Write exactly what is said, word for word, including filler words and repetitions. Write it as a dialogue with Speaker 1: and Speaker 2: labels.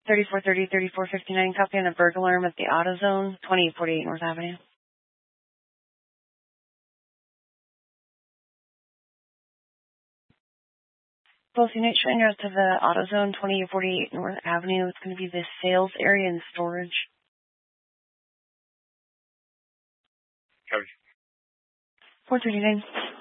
Speaker 1: thirty-four thirty, thirty-four fifty-nine, copy on a burglar alarm at the AutoZone, twenty-eight forty-eight North Avenue. Both units showing out to the AutoZone, twenty-eight forty-eight North Avenue. It's going to be the sales area and storage.
Speaker 2: Copy.
Speaker 1: four thirty-nine.